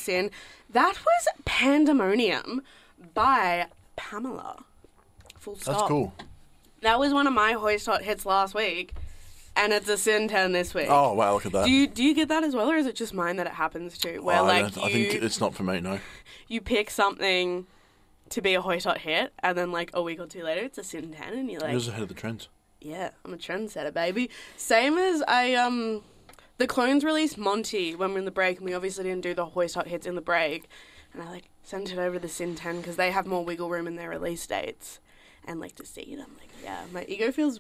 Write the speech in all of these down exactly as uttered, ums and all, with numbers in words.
Sin. That was Pandemonium by Pamela. Full stop. That's cool. That was one of my Hoist Hot hits last week, and it's a Sin ten this week. Oh, wow, look at that. Do you do you get that as well, or is it just mine that it happens to? Where oh, like I, you, I think it's not for me, no. You pick something to be a Hoist Hot hit, and then like a week or two later, it's a Sin ten, and you're like, You're just ahead of the trends. yeah, I'm a trendsetter, baby. Same as I um, the Clones released Monty when we were in the break, and we obviously didn't do the Hoist Hot hits in the break, and I like sent it over to the Sin ten because they have more wiggle room in their release dates. And, like, to see it, I'm like, yeah, my ego feels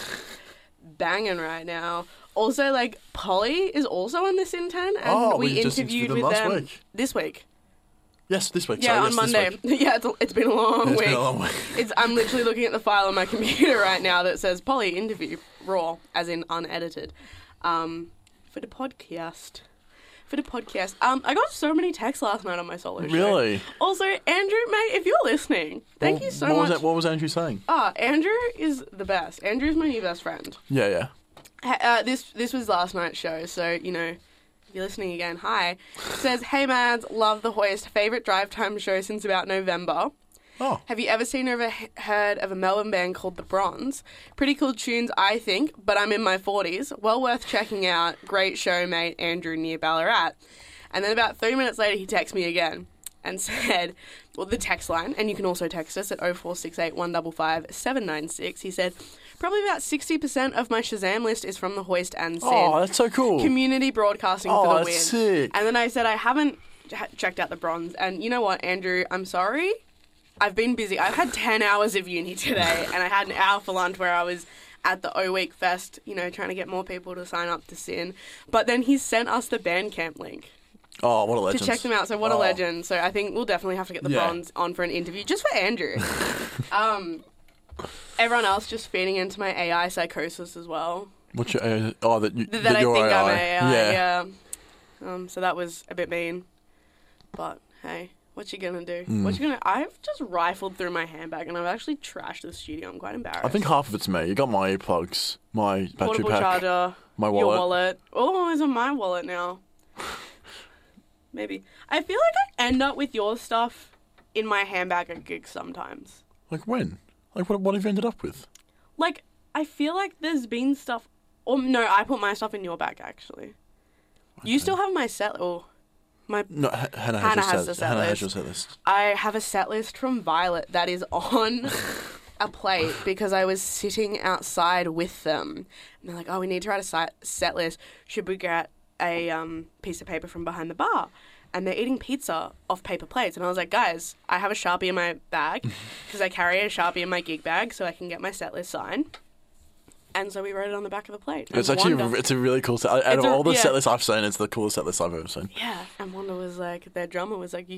banging right now. Also, like, Polly is also on the Sin ten, and oh, we, we just interviewed interviewed them with last them week. this week. Yes, this week. Yeah, Sorry, on yes, this Monday. week. yeah, it's, it's been a long It's week. been a long week. It's, I'm literally looking at the file on my computer right now that says Polly interview, raw, as in unedited, um, for the podcast. For the podcast. Um, I got so many texts last night on my solo show. Really? Also, Andrew, mate, if you're listening, thank Well, you so what much. Was that, what was Andrew saying? Ah, Andrew is the best. Andrew's my new best friend. Yeah, yeah. Ha- Uh, this this was last night's show, so, you know, if you're listening again, hi. Says, hey, Mads, love the Hoist. Favourite drive time show since about November. Oh. Have you ever seen or ever he- heard of a Melbourne band called The Bronze? Pretty cool tunes, I think, but I'm in my forties. Well worth checking out. Great show, mate, Andrew near Ballarat. And then about three minutes later, he texted me again and said, well, the text line, and you can also text us at oh four six eight, one five five, seven nine six. He said, probably about sixty percent of my Shazam list is from the Hoist and Sin. Oh, that's so cool. Community broadcasting Oh, for the that's win. sick. And then I said, I haven't ch- checked out The Bronze. And you know what, Andrew, I'm sorry. I've been busy. I've had ten hours of uni today, and I had an hour for lunch where I was at the O Week Fest, you know, trying to get more people to sign up to Sin. But then he sent us the Bandcamp link. Oh, what a legend. To check them out. So what oh. a legend. So I think we'll definitely have to get the Yeah. Bronze on for an interview, just for Andrew. um, everyone else just feeding into my A I psychosis as well. What's your, uh, oh, that, you, That, that I you're think A I. I'm A I, Yeah. yeah. Um, so that was a bit mean. But, hey, what you gonna do? Mm. What you gonna... I've just rifled through my handbag and I've actually trashed the studio. I'm quite embarrassed. I think half of it's me. You got my earplugs, my battery Portable pack, charger, my wallet. your wallet. Oh, it's in my wallet now. Maybe. I feel like I end up with your stuff in my handbag at gigs sometimes. Like when? Like what? What have you ended up with? Like, I feel like there's been stuff... Or, no, I put my stuff in your bag, actually. You still have my set... Or my... No, H- Hannah, Hannah has, has your the set, set Hannah list. has your set list. I have a set list from Violet that is on a plate because I was sitting outside with them. And they're like, oh, we need to write a si- set list. Should we get a um, piece of paper from behind the bar? And they're eating pizza off paper plates. And I was like, guys, I have a Sharpie in my bag because I carry a Sharpie in my gig bag so I can get my set list signed. And so we wrote it on the back of the plate. It's And actually Wanda- it's a really cool set. Out It's of a- all the yeah. set lists I've seen, it's the coolest set list I've ever seen. Yeah. And Wanda was like, their drummer was like,